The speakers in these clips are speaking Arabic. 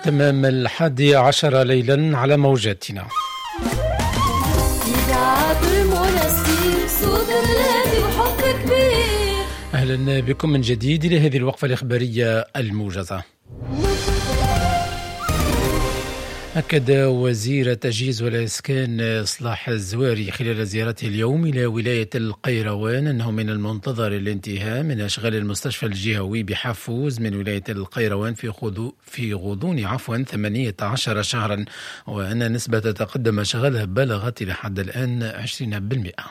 تمام 11 ليلا على موجاتنا. أهلا بكم من جديد إلى هذه الوقفة الإخبارية الموجزة. أكد وزير التجهيز والإسكان صلاح الزواري خلال زيارته اليوم إلى ولاية القيروان أنه من المنتظر الانتهاء من أشغال المستشفى الجهوي بحفوز من ولاية القيروان في غضون 18 شهرا، وأن نسبة تقدم أشغالها بلغت إلى حد الآن 20%.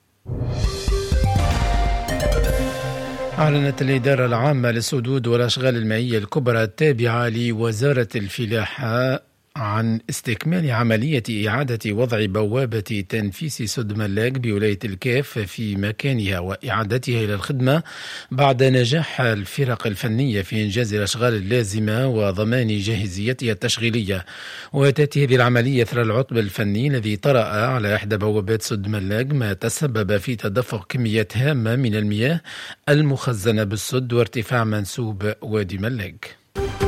أعلنت الإدارة العامة للسدود والأشغال المائية الكبرى التابعة لوزارة الفلاحة عن استكمال عملية إعادة وضع بوابة تنفيس سد ملاك بولاية الكاف في مكانها وإعادتها إلى الخدمة بعد نجاح الفرق الفنية في إنجاز الأشغال اللازمة وضمان جاهزيتها التشغيلية. وتأتي هذه العملية إثر العطب الفني الذي طرأ على إحدى بوابات سد ملاك، ما تسبب في تدفق كميات هامة من المياه المخزنة بالسد وارتفاع منسوب وادي ملاك.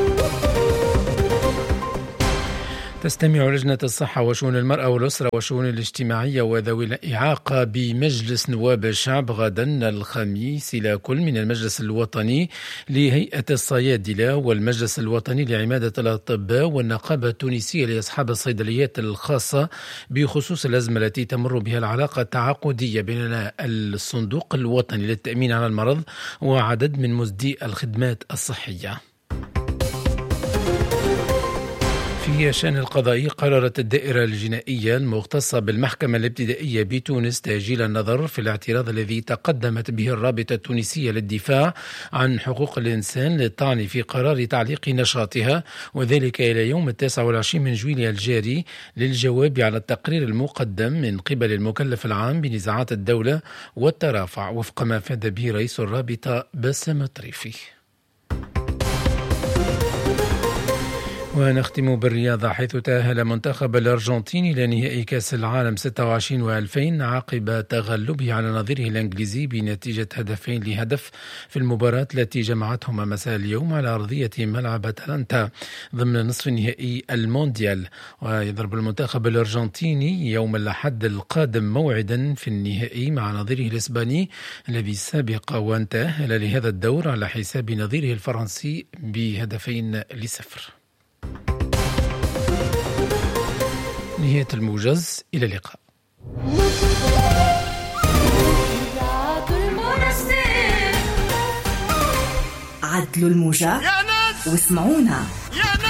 تستمع لجنة الصحة وشؤون المرأة والأسرة والشؤون الاجتماعية وذوي الإعاقة بمجلس نواب الشعب غدا الخميس إلى كل من المجلس الوطني لهيئة الصيادلة والمجلس الوطني لعمادة الأطباء والنقابة التونسية لأصحاب الصيدليات الخاصة بخصوص الأزمة التي تمر بها العلاقة التعاقدية بين الصندوق الوطني للتأمين على المرض وعدد من مزدي الخدمات الصحية. في شأن القضائي، قررت الدائرة الجنائية المختصة بالمحكمة الابتدائية بتونس تأجيل النظر في الاعتراض الذي تقدمت به الرابطة التونسية للدفاع عن حقوق الإنسان للطعن في قرار تعليق نشاطها، وذلك إلى يوم 29 من جويلية الجاري للجواب على التقرير المقدم من قبل المكلف العام بنزاعات الدولة والترافع، وفق ما أفاد به رئيس الرابطة باسم الطريفي. ونختم بالرياضة، حيث تأهل منتخب الأرجنتين إلى نهائي كأس العالم 26 و2000 عقب تغلبه على نظيره الإنجليزي بنتيجة 2-1 في المباراة التي جمعتهما مساء اليوم على أرضية ملعب أتلانتا ضمن نصف النهائي المونديال. ويضرب المنتخب الأرجنتيني يوم الأحد القادم موعدا في النهائي مع نظيره الإسباني الذي سبق وان تأهل لهذا الدور على حساب نظيره الفرنسي ب2-0. نهاية الموجز، إلى اللقاء. عدلوا الموجة واسمعونا.